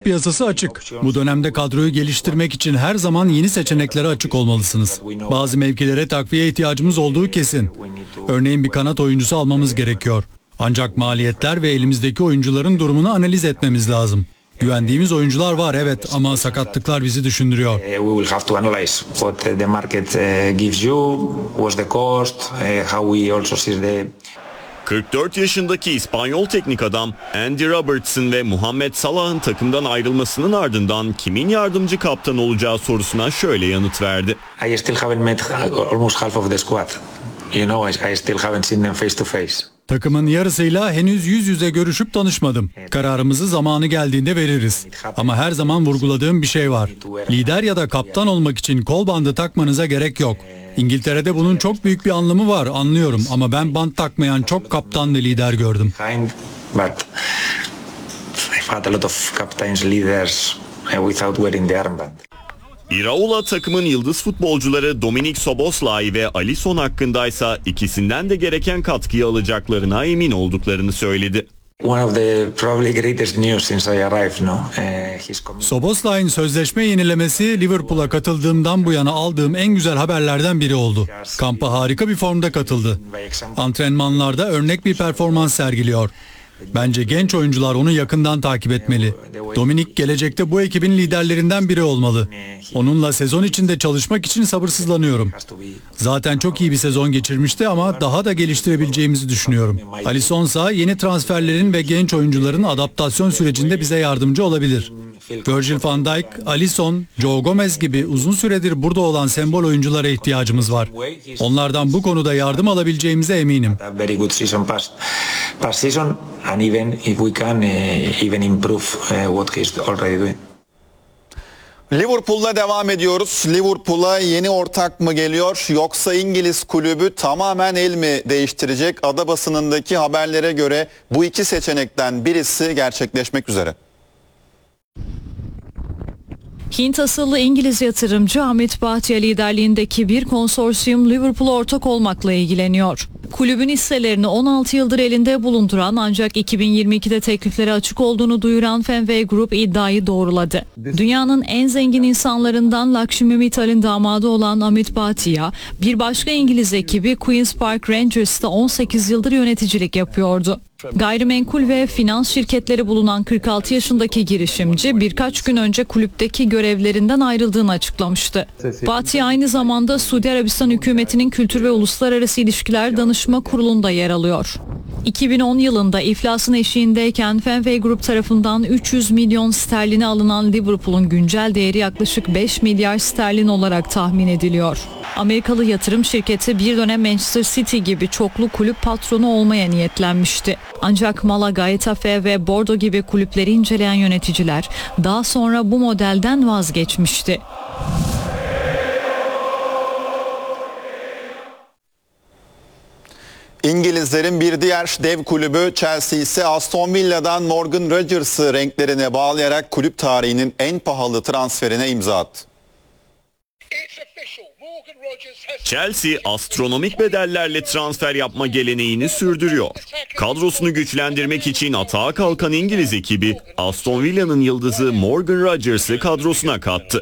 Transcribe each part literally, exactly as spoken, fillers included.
piyasası açık. Bu dönemde kadroyu geliştirmek için her zaman yeni seçeneklere açık olmalısınız. Bazı mevkilere takviye ihtiyacımız olduğu kesin. Örneğin bir kanat oyuncusu almamız gerekiyor. Ancak maliyetler ve elimizdeki oyuncuların durumunu analiz etmemiz lazım. Güvendiğimiz oyuncular var evet ama sakatlıklar bizi düşündürüyor. kırk dört yaşındaki İspanyol teknik adam Andy Robertson ve Muhammed Salah'ın takımdan ayrılmasının ardından kimin yardımcı kaptan olacağı sorusuna şöyle yanıt verdi. I still haven't met almost half of the squad. You know, I still haven't seen them face to face. Takımın yarısıyla henüz yüz yüze görüşüp tanışmadım. Kararımızı zamanı geldiğinde veririz. Ama her zaman vurguladığım bir şey var. Lider ya da kaptan olmak için kol bandı takmanıza gerek yok. İngiltere'de bunun çok büyük bir anlamı var, anlıyorum. Ama ben bant takmayan çok kaptan ve lider gördüm. Iraola takımın yıldız futbolcuları Dominik Szoboszlai ve Alisson hakkındaysa ikisinden de gereken katkıyı alacaklarına emin olduklarını söyledi. Szoboszlai'nin sözleşme yenilemesi Liverpool'a katıldığımdan bu yana aldığım en güzel haberlerden biri oldu. Kampa harika bir formda katıldı. Antrenmanlarda örnek bir performans sergiliyor. Bence genç oyuncular onu yakından takip etmeli. Dominik gelecekte bu ekibin liderlerinden biri olmalı. Onunla sezon içinde çalışmak için sabırsızlanıyorum. Zaten çok iyi bir sezon geçirmişti ama daha da geliştirebileceğimizi düşünüyorum. Alisson ise yeni transferlerin ve genç oyuncuların adaptasyon sürecinde bize yardımcı olabilir. Virgil van Dijk, Alisson, Joe Gomez gibi uzun süredir burada olan sembol oyunculara ihtiyacımız var. Onlardan bu konuda yardım alabileceğimize eminim. Liverpool'la devam ediyoruz. Liverpool'a yeni ortak mı geliyor yoksa İngiliz kulübü tamamen el mi değiştirecek? Ada basınındaki haberlere göre bu iki seçenekten birisi gerçekleşmek üzere. Hint asıllı İngiliz yatırımcı Amit Bhatia liderliğindeki bir konsorsiyum Liverpool'a ortak olmakla ilgileniyor. Kulübün hisselerini on altı yıldır elinde bulunduran ancak iki bin yirmi ikide teklifleri açık olduğunu duyuran Fenway Group iddiayı doğruladı. Dünyanın en zengin insanlarından Lakshmi Mittal'in damadı olan Amit Bhatia, bir başka İngiliz ekibi Queen's Park Rangers'ta on sekiz yıldır yöneticilik yapıyordu. Gayrimenkul ve finans şirketleri bulunan kırk altı yaşındaki girişimci birkaç gün önce kulüpteki görevlerinden ayrıldığını açıklamıştı. Bhatia aynı zamanda Suudi Arabistan hükümetinin Kültür ve Uluslararası İlişkiler Danışma Kurulu'nda yer alıyor. iki bin on yılında iflasın eşiğindeyken Fenway Group tarafından üç yüz milyon sterline alınan Liverpool'un güncel değeri yaklaşık beş milyar sterlin olarak tahmin ediliyor. Amerikalı yatırım şirketi bir dönem Manchester City gibi çoklu kulüp patronu olmaya niyetlenmişti. Ancak Malaga, Getafe ve Bordeaux gibi kulüpleri inceleyen yöneticiler daha sonra bu modelden vazgeçmişti. İngilizlerin bir diğer dev kulübü Chelsea ise Aston Villa'dan Morgan Rodgers'ı renklerine bağlayarak kulüp tarihinin en pahalı transferine imza attı. Chelsea astronomik bedellerle transfer yapma geleneğini sürdürüyor. Kadrosunu güçlendirmek için atağa kalkan İngiliz ekibi Aston Villa'nın yıldızı Morgan Rodgers'ı kadrosuna kattı.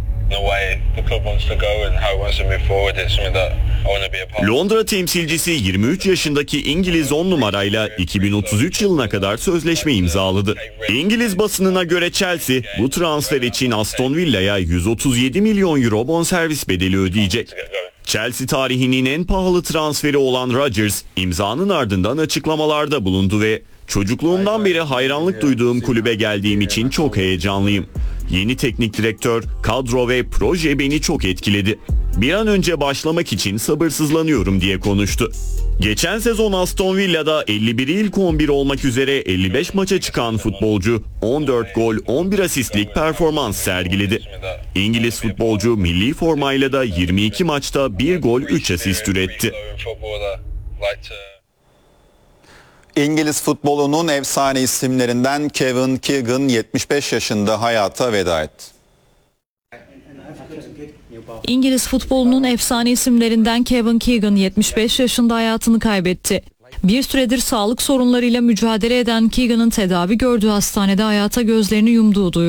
Londra temsilcisi yirmi üç yaşındaki İngiliz on numarayla iki bin otuz üç yılına kadar sözleşme imzaladı. İngiliz basınına göre Chelsea bu transfer için Aston Villa'ya yüz otuz yedi milyon euro bonservis bedeli ödeyecek. Chelsea tarihinin en pahalı transferi olan Rodgers imzanın ardından açıklamalarda bulundu ve "Çocukluğumdan beri hayranlık duyduğum kulübe geldiğim için çok heyecanlıyım. Yeni teknik direktör, kadro ve proje beni çok etkiledi. Bir an önce başlamak için sabırsızlanıyorum" diye konuştu. Geçen sezon Aston Villa'da elli biri ilk on bir olmak üzere elli beş maça çıkan futbolcu on dört gol on bir asistlik performans sergiledi. İngiliz futbolcu milli formayla da yirmi iki maçta bir gol üç asist üretti. İngiliz futbolunun efsane isimlerinden Kevin Keegan yetmiş beş yaşında hayata veda etti. İngiliz futbolunun efsane isimlerinden Kevin Keegan yetmiş beş yaşında hayatını kaybetti. Bir süredir sağlık sorunlarıyla mücadele eden Keegan'ın tedavi gördüğü hastanede hayata gözlerini yumduğu duyuruldu.